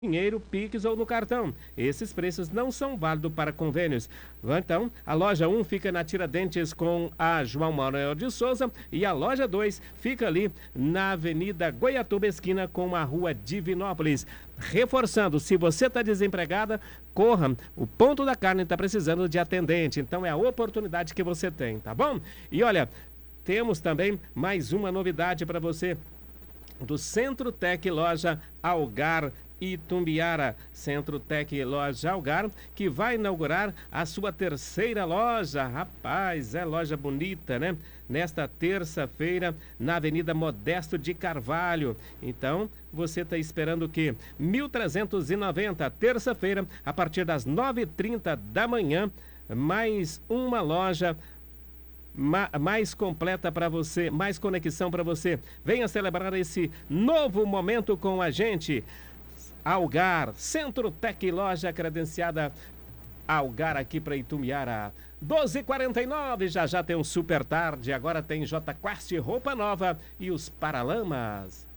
dinheiro, Pix ou no cartão. Esses preços não são válidos para convênios. Então, a loja 1 fica na Tiradentes com a João Manuel de Souza e a loja 2 fica ali na Avenida Goiatuba, esquina com a Rua Divinópolis. Reforçando, se você está desempregada, corra. O Ponto da Carne está precisando de atendente, então é a oportunidade que você tem, tá bom? E olha, temos também mais uma novidade para você do Centro Tec Loja Algar Itumbiara. Centro Tec Loja Algar, que vai inaugurar a sua terceira loja. Rapaz, é loja bonita, né? Nesta terça-feira, na Avenida Modesto de Carvalho. Então, você está esperando o quê? 1.390, terça-feira, a partir das 9h30 da manhã, mais uma loja mais completa para você, mais conexão para você. Venha celebrar esse novo momento com a gente. Algar, Centro Tec Loja credenciada Algar aqui para Itumbiara. 12h49, já tem um super tarde, agora tem J Quest, roupa nova e os Paralamas.